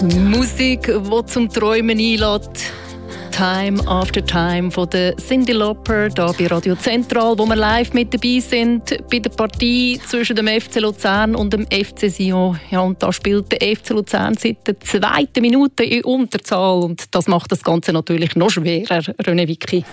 Musik, die zum Träumen einlädt. Time After Time von der Cyndi Lauper, hier bei Radio Zentral, wo wir live mit dabei sind bei der Partie zwischen dem FC Luzern und dem FC Sion. Ja, und da spielt der FC Luzern seit der 2. Minute in Unterzahl und das macht das Ganze natürlich noch schwerer, René Wicki.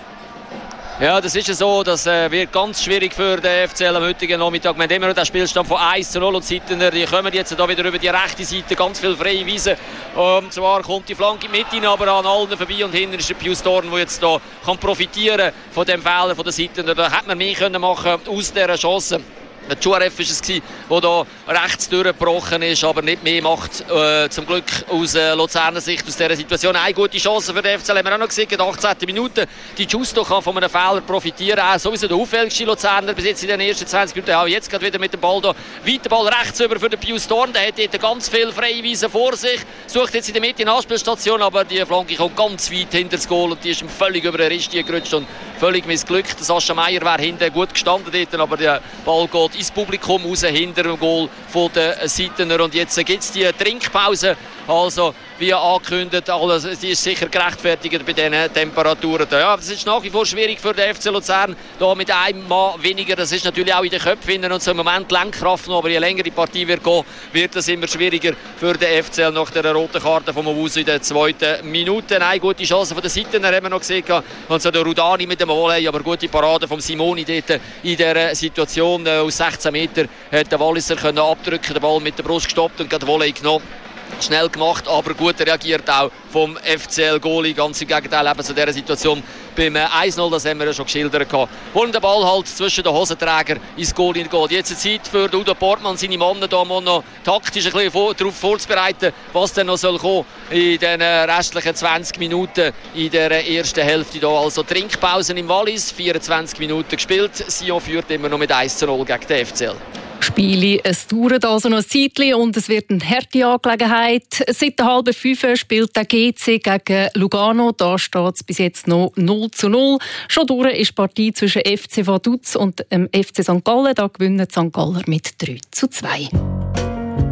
Ja, das ist so. Das wird ganz schwierig für den FCL am heutigen Nachmittag. Wir haben immer noch den Spielstand von 1:0 und die Seitener, die kommen jetzt da wieder über die rechte Seite, ganz viel freie Wiese. Zwar kommt die Flanke mit rein, aber an allen vorbei und hinten ist der Pius Dorn, der jetzt da kann profitieren von dem Fehler von der Seitener. Da hätte man mehr können machen aus dieser Chance. Der Juaref war es, der hier rechts durchgebrochen ist, aber nicht mehr macht. Zum Glück aus Luzerner Sicht aus dieser Situation. Eine gute Chance für den FCL haben wir auch noch gesehen, in der 18. Minute. Die Justo kann von einem Fehler profitieren. Auch sowieso der auffälligste Luzerner bis jetzt in den ersten 20 Minuten. Auch jetzt gerade wieder mit dem Ball da. Weiter Ball rechts über für den Pius Dorn. Der hat dort ganz viel freie Wiese vor sich. Sucht jetzt in der Mitte eine Anspielstation, aber die Flanke kommt ganz weit hinter das Goal und die ist ihm völlig über den Rist gerutscht und völlig missglückt. Sascha Meier wäre hinten gut gestanden dort, aber der Ball geht ins Publikum raus, hinter dem Goal von den Seitener. Und jetzt gibt es die Trinkpause. Also, wie angekündigt, alles, die ist sicher gerechtfertigt bei diesen Temperaturen. Ja, das ist nach wie vor schwierig für den FC Luzern. Da mit einem Mann weniger, das ist natürlich auch in den Köpfen und so im Moment Lenkkraft noch. Aber je länger die Partie wird gehen, wird es immer schwieriger für den FCL nach der roten Karte von Mawusu in der 2. Minute. Eine gute Chance von den Seitener haben wir noch gesehen. Und so der Rudani mit dem Volley, aber gute Parade von Simoni dort in dieser Situation. Aus 16 Metern hat der Walliser können abdrücken, den Ball mit der Brust gestoppt und den Volley genommen. Schnell gemacht, aber gut reagiert auch vom FCL-Goalie. Ganz im Gegenteil eben zu dieser Situation beim 1:0, das haben wir ja schon geschildert. Wo der Ball halt zwischen den Hosenträger ins Goal geht. Jetzt eine Zeit für Udo Portmann, seine Männer da noch taktisch ein bisschen darauf vorzubereiten, was dann noch soll kommen in den restlichen 20 Minuten in der ersten Hälfte. Da also Trinkpausen im Wallis, 24 Minuten gespielt. Sion führt immer noch mit 1:0 gegen den FCL. Spiele, es dauert also noch ein Zeitchen und es wird eine harte Angelegenheit. Seit 4:30 spielt der GC gegen Lugano. Da steht es bis jetzt noch 0:0. Schon durch ist die Partie zwischen FC Vaduz und FC St. Gallen. Da gewinnen die St. Galler mit 3:2.